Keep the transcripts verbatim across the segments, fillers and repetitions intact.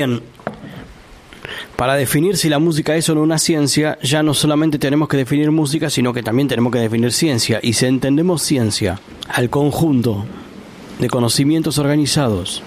Bien. Para definir si la música es o no una ciencia, ya no solamente tenemos que definir música, sino que también tenemos que definir ciencia. Y si entendemos ciencia al conjunto de conocimientos organizados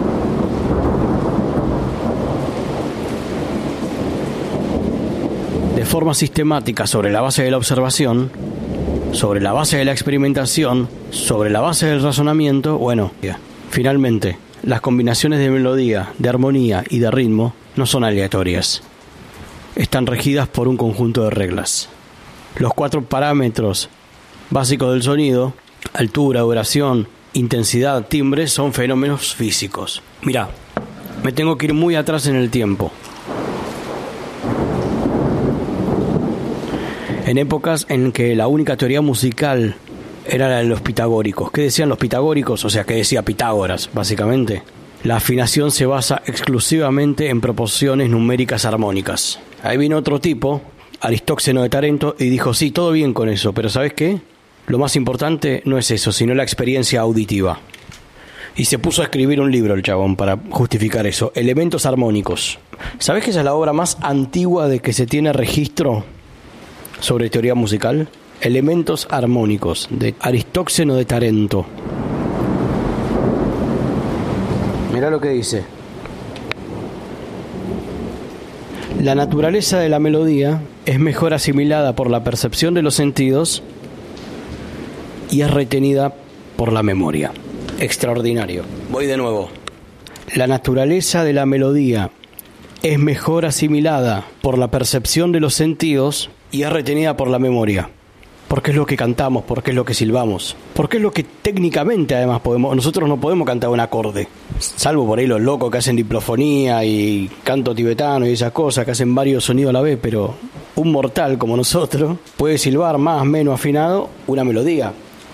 de forma sistemática sobre la base de la observación, sobre la base de la experimentación, sobre la base del razonamiento, bueno, finalmente, las combinaciones de melodía, de armonía y de ritmo no son aleatorias. Están regidas por un conjunto de reglas. Los cuatro parámetros básicos del sonido, altura, duración, intensidad, timbre, son fenómenos físicos. Mirá, me tengo que ir muy atrás en el tiempo. En épocas en que la única teoría musical era la de los pitagóricos. ¿Qué decían los pitagóricos? O sea, ¿qué decía Pitágoras, básicamente? La afinación se basa exclusivamente en proporciones numéricas armónicas. Ahí vino otro tipo, Aristóxeno de Tarento, y dijo, sí, todo bien con eso, pero ¿sabes qué? Lo más importante no es eso, sino la experiencia auditiva. Y se puso a escribir un libro el chabón para justificar eso, Elementos armónicos. ¿Sabes que esa es la obra más antigua de que se tiene registro sobre teoría musical? Elementos armónicos, de Aristóxeno de Tarento. Mirá lo que dice. La naturaleza de la melodía es mejor asimilada por la percepción de los sentidos y es retenida por la memoria. Extraordinario. Voy de nuevo. La naturaleza de la melodía es mejor asimilada por la percepción de los sentidos y es retenida por la memoria. Porque es lo que cantamos, porque es lo que silbamos, porque es lo que técnicamente además podemos. Nosotros no podemos cantar un acorde, salvo por ahí los locos que hacen diplofonía y canto tibetano y esas cosas, que hacen varios sonidos a la vez, pero un mortal como nosotros puede silbar más o menos afinado una melodía.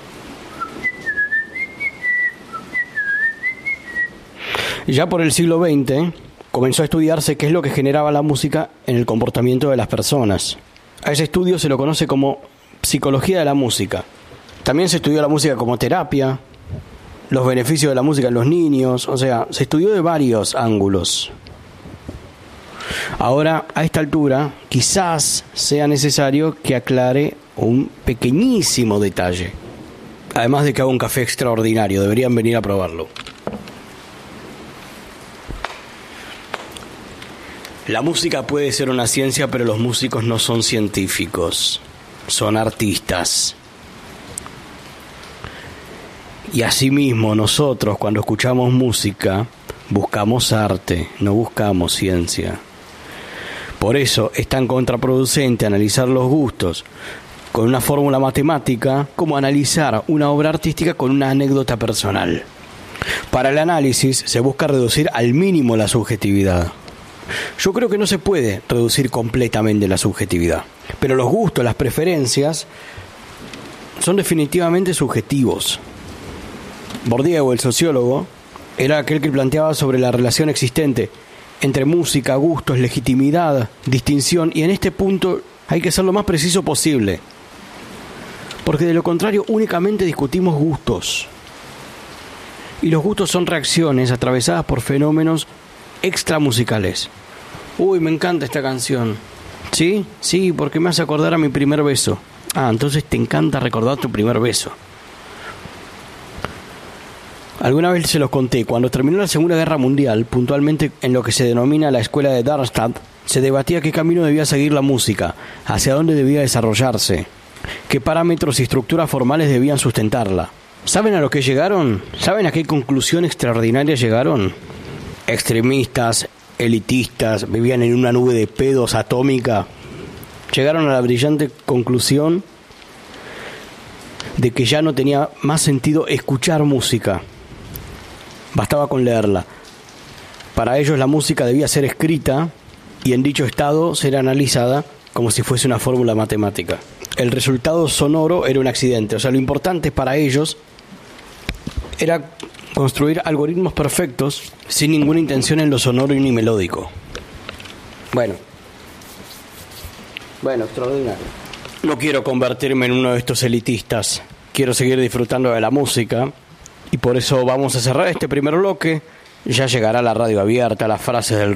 Ya por el siglo veinte comenzó a estudiarse qué es lo que generaba la música en el comportamiento de las personas. A ese estudio se lo conoce como psicología de la música. También se estudió la música como terapia, los beneficios de la música en los niños, o sea, se estudió de varios ángulos. Ahora, a esta altura, quizás sea necesario que aclare un pequeñísimo detalle. Además de que hago un café extraordinario, deberían venir a probarlo. La música puede ser una ciencia, pero los músicos no son científicos. Son artistas. Y asimismo nosotros cuando escuchamos música buscamos arte, no buscamos ciencia. Por eso es tan contraproducente analizar los gustos con una fórmula matemática como analizar una obra artística con una anécdota personal. Para el análisis se busca reducir al mínimo la subjetividad. Yo creo que no se puede reducir completamente la subjetividad, pero los gustos, las preferencias son definitivamente subjetivos. Bourdieu, el sociólogo, era aquel que planteaba sobre la relación existente entre música, gustos, legitimidad, distinción, y en este punto hay que ser lo más preciso posible, porque de lo contrario únicamente discutimos gustos. Y los gustos son reacciones atravesadas por fenómenos extramusicales. Uy, me encanta esta canción. ¿Sí? Sí, porque me hace acordar a mi primer beso. Ah, entonces te encanta recordar tu primer beso. Alguna vez se los conté, cuando terminó la Segunda Guerra Mundial, puntualmente en lo que se denomina la escuela de Darmstadt, se debatía qué camino debía seguir la música, hacia dónde debía desarrollarse, qué parámetros y estructuras formales debían sustentarla. ¿Saben a lo que llegaron? ¿Saben a qué conclusión extraordinaria llegaron? Extremistas, elitistas, vivían en una nube de pedos atómica. Llegaron a la brillante conclusión de que ya no tenía más sentido escuchar música. Bastaba con leerla. Para ellos la música debía ser escrita y en dicho estado ser analizada como si fuese una fórmula matemática. El resultado sonoro era un accidente. O sea, lo importante para ellos era construir algoritmos perfectos sin ninguna intención en lo sonoro ni melódico. Bueno. Bueno, extraordinario. No quiero convertirme en uno de estos elitistas. Quiero seguir disfrutando de la música. Y por eso vamos a cerrar este primer bloque Ya llegará la radio abierta, las frases del